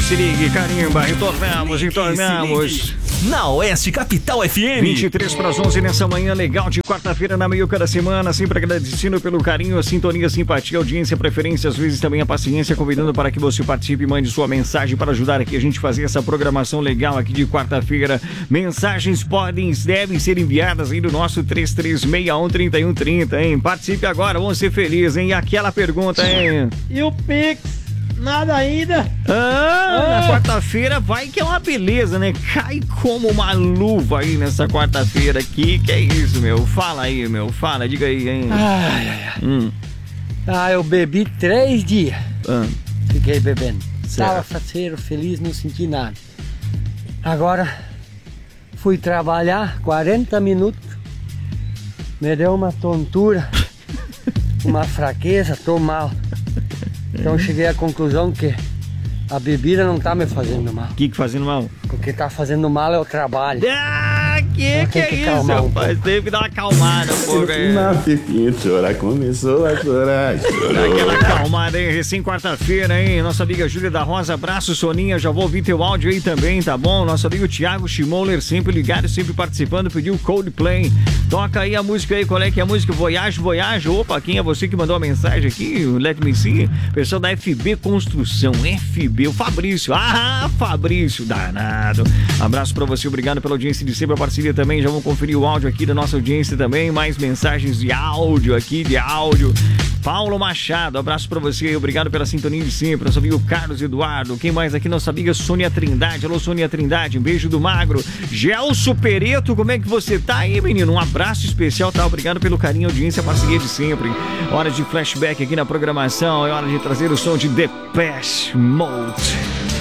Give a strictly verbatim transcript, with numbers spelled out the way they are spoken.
se ligue, carimba, retornamos, retornamos. Na Oeste Capital F M. vinte e três para as onze nessa manhã legal de quarta-feira, na meio da semana, sempre agradecendo pelo carinho, a sintonia, a simpatia, a audiência, a preferência, às vezes também a paciência, convidando para que você participe e mande sua mensagem para ajudar aqui a gente a fazer essa programação legal aqui de quarta-feira. Mensagens podem, devem ser enviadas aí do nosso três três seis um, três um três zero, hein? Participe agora, vamos ser felizes, hein? E aquela pergunta, hein? E o Pix? Nada ainda. Ah, ah. Na quarta-feira vai que é uma beleza, né? Cai como uma luva aí nessa quarta-feira aqui. Que é isso, meu? Fala aí, meu. Fala, diga aí, hein? Ai, ai, ai. Hum. Ah, eu bebi três dias. Ah. Fiquei bebendo. Certo. Tava faceiro, feliz, não senti nada. Agora, fui trabalhar quarenta minutos. Me deu uma tontura, uma fraqueza, tô mal. Então cheguei à conclusão que a bebida não tá me fazendo mal. O que que fazendo mal? O que tá fazendo mal é o trabalho. Ah, que Eu que tenho é que isso, calmar um rapaz? Teve que dar uma acalmada um pouco aí. Na Pepinho chorar, começou a chorar, chorou. Aquela acalmada aí, recém quarta-feira, hein? Nossa amiga Júlia da Rosa, abraço, Soninha, já vou ouvir teu áudio aí também, tá bom? Nosso amigo Thiago Schimoller, sempre ligado, sempre participando, pediu Coldplay. Toca aí a música aí, qual é que é a música? Voyage, Voyage. Opa, quem é você que mandou a mensagem aqui? Let me see. Pessoal da F B Construção, F B, o Fabrício. Ah, Fabrício, danado. Abraço pra você, obrigado pela audiência de sempre, a parceria também. Já vamos conferir o áudio aqui da nossa audiência também. Mais mensagens de áudio aqui, de áudio. Paulo Machado, abraço pra você, obrigado pela sintonia de sempre. Nosso amigo Carlos Eduardo. Quem mais aqui? Nossa amiga Sônia Trindade. Alô, Sônia Trindade, um beijo do Magro. Gelso Pereto, como é que você tá aí, menino? Um abraço especial, tá? Obrigado pelo carinho, audiência, parceria de sempre. Hora de flashback aqui na programação. É hora de trazer o som de Depeche Mode.